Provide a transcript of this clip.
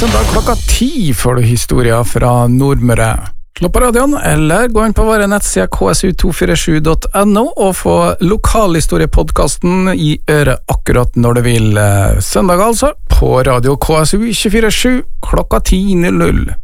søndag klokka 10 får du historier fra Nordmøre. Slå på radioen, eller gå inn på våre nettsider ksu247.no og få lokalhistoriepodcasten i øret akkurat når du vil. Søndag altså, på radio KSU 247 klokka 10:00.